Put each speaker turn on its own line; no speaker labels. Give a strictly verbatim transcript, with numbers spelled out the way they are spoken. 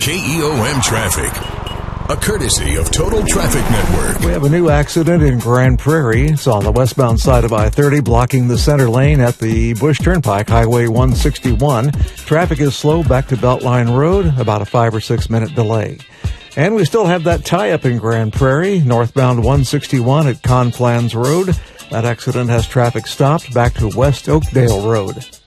K E O M traffic. A courtesy of Total Traffic Network.
We have a new accident in Grand Prairie. It's on the westbound side of I thirty, blocking the center lane at the Bush Turnpike, Highway one sixty-one. Traffic is slow back to Beltline Road, about a five or six minute delay. And we still have that tie-up in Grand Prairie, northbound one sixty-one at Conflans Road. That accident has traffic stopped back to West Oakdale Road.